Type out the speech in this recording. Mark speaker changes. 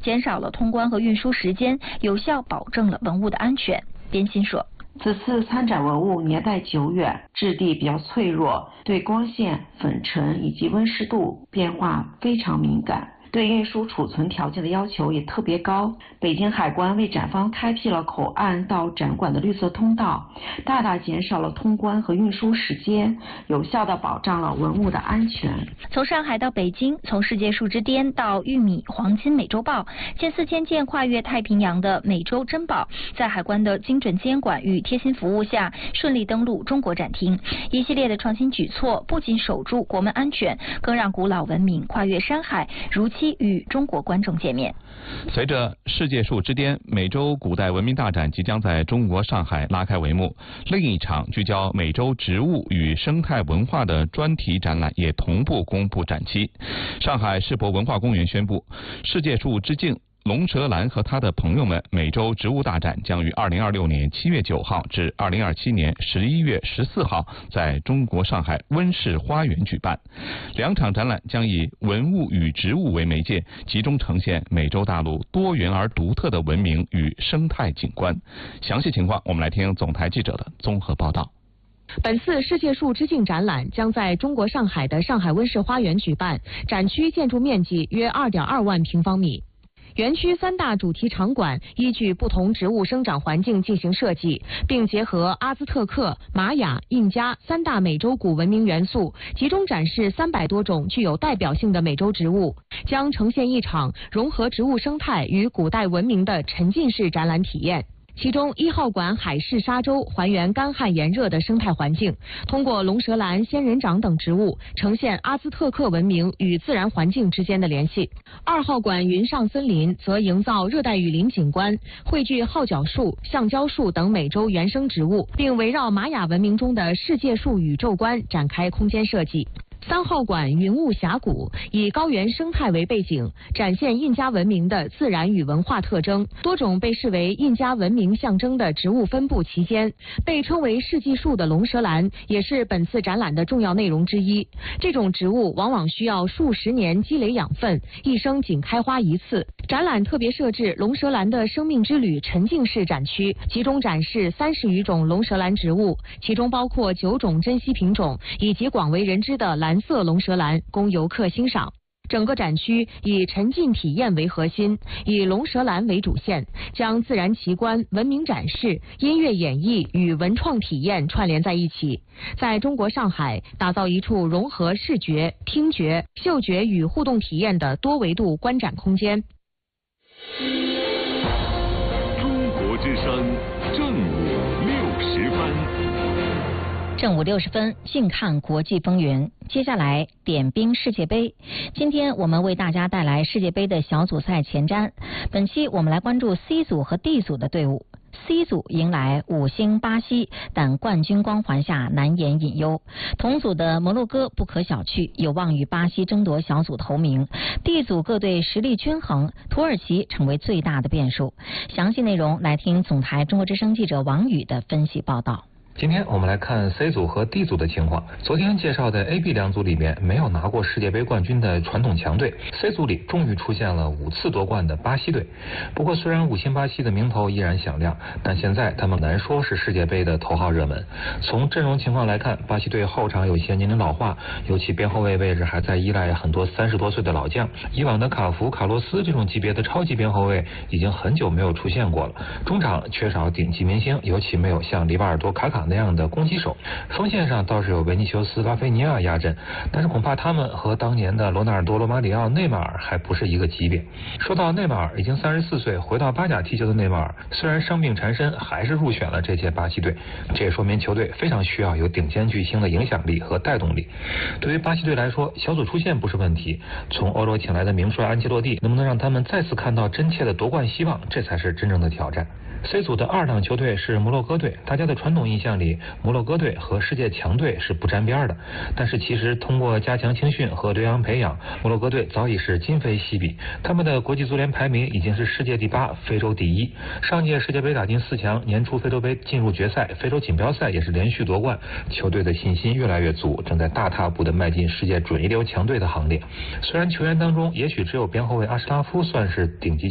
Speaker 1: 减少了通关和运输时间，有效保证了文物的安全。边心说。
Speaker 2: 此次参展文物年代久远，质地比较脆弱，对光线、粉尘以及温湿度变化非常敏感，对运输储存条件的要求也特别高。北京海关为展方开辟了口岸到展馆的绿色通道，大大减少了通关和运输时间，有效地保障了文物的安全。
Speaker 1: 从上海到北京，从世界树之巅到玉米黄金美洲豹，近4000件跨越太平洋的美洲珍宝，在海关的精准监管与贴心服务下，顺利登陆中国展厅。一系列的创新举措，不仅守住国门安全，更让古老文明跨越山海，如期与中国观众见面。
Speaker 3: 随着世界树之巅美洲古代文明大展即将在中国上海拉开帷幕，另一场聚焦美洲植物与生态文化的专题展览也同步公布展期。上海世博文化公园宣布，世界树之境龙舌兰和他的朋友们美洲植物大展将于2026年7月9号至2027年11月14号在中国上海温室花园举办。两场展览将以文物与植物为媒介，集中呈现美洲大陆多元而独特的文明与生态景观。详细情况我们来听总台记者的综合报道。
Speaker 4: 本次世界树之境展览将在中国上海的上海温室花园举办，展区建筑面积约2.2万平方米。园区3大主题场馆依据不同植物生长环境进行设计，并结合阿兹特克、玛雅、印加3大美洲古文明元素，集中展示300多种具有代表性的美洲植物，将呈现一场融合植物生态与古代文明的沉浸式展览体验。其中1号馆海市沙洲还原干旱炎热的生态环境，通过龙舌兰、仙人掌等植物呈现阿兹特克文明与自然环境之间的联系。2号馆云上森林则营造热带雨林景观，汇聚号角树、橡胶树等美洲原生植物，并围绕玛雅文明中的世界树宇宙观展开空间设计。3号馆云雾峡谷以高原生态为背景，展现印加文明的自然与文化特征。多种被视为印加文明象征的植物分布其间，被称为世纪树的龙舌兰也是本次展览的重要内容之一。这种植物往往需要数十年积累养分，一生仅开花一次。展览特别设置龙舌兰的生命之旅沉浸式展区，集中展示30余种龙舌兰植物，其中包括9种珍稀品种以及广为人知的蓝色龙舌兰，供游客欣赏。整个展区以沉浸体验为核心，以龙舌兰为主线，将自然奇观、文明展示、音乐演绎与文创体验串联在一起，在中国上海打造一处融合视觉、听觉、嗅觉与互动体验的多维度观展空间。
Speaker 5: 中国之声正午60分。
Speaker 1: 正午60分，静看国际风云。接下来点兵世界杯。今天我们为大家带来世界杯的小组赛前瞻。本期我们来关注 C 组和 D 组的队伍。C 组迎来5星巴西，但冠军光环下难言隐忧。同组的摩洛哥不可小觑，有望与巴西争夺小组头名。D 组各队实力均衡，土耳其成为最大的变数。详细内容来听总台中国之声记者王宇的分析报道。
Speaker 6: 今天我们来看 C 组和 D 组的情况。昨天介绍的 A、B 两组里面没有拿过世界杯冠军的传统强队， C 组里终于出现了5次夺冠的巴西队。不过虽然5星巴西的名头依然响亮，但现在他们难说是世界杯的头号热门。从阵容情况来看，巴西队后场有些年龄老化，尤其边后卫位置还在依赖很多30多岁的老将。以往的卡福、卡洛斯这种级别的超级边后卫已经很久没有出现过了。中场缺少顶级明星，尤其没有像里瓦尔多、卡卡那样的攻击手。锋线上倒是有维尼修斯、拉菲尼亚压阵，但是恐怕他们和当年的罗纳尔多、罗马里奥、内马尔还不是一个级别。说到内马尔，已经34岁回到巴甲踢球的内马尔，虽然伤病缠身，还是入选了这届巴西队。这也说明球队非常需要有顶尖巨星的影响力和带动力。对于巴西队来说，小组出线不是问题，从欧洲请来的名帅安切洛蒂能不能让他们再次看到真切的夺冠希望，这才是真正的挑战。C 组的2档球队是摩洛哥队，大家的传统印象里，摩洛哥队和世界强队是不沾边的。但是其实通过加强青训和留洋培养，摩洛哥队早已是今非昔比。他们的国际足联排名已经是世界第8，非洲第1。上届世界杯打进4强，年初非洲杯进入决赛，非洲锦标赛也是连续夺冠。球队的信心越来越足，正在大踏步的迈进世界准一流强队的行列。虽然球员当中也许只有边后卫阿什拉夫算是顶级